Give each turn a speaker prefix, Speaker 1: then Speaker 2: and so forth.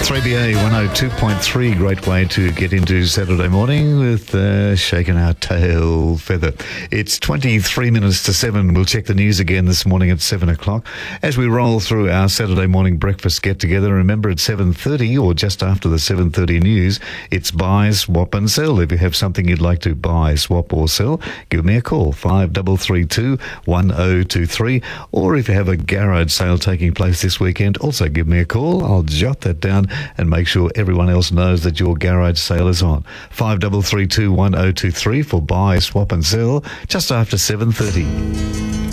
Speaker 1: 3BA 102.3, great way to get into Saturday morning with shaking our tail feather. It's 23 minutes to 7. We'll check the news again this morning at 7 o'clock. As we roll through our Saturday morning breakfast get-together, remember at 7:30 or just after the 7:30 news, it's buy, swap and sell. If you have something you'd like to buy, swap or sell, give me a call, 5332 1023. Or if you have a garage sale taking place this weekend, also give me a call. I'll jot that down and make sure everyone else knows that your garage sale is on. 5332 1023 for buy, swap and sell just after 7:30.